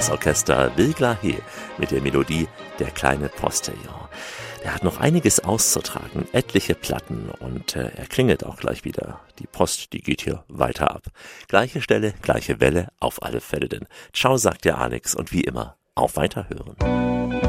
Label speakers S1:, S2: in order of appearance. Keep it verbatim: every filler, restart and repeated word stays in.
S1: Blasorchester Wilgla-He mit der Melodie Der kleine Postillon. Er hat noch einiges auszutragen, etliche Platten und äh, er klingelt auch gleich wieder. Die Post, die geht hier weiter ab. Gleiche Stelle, gleiche Welle, auf alle Fälle denn. Ciao, sagt der Alex und wie immer, auf Weiterhören.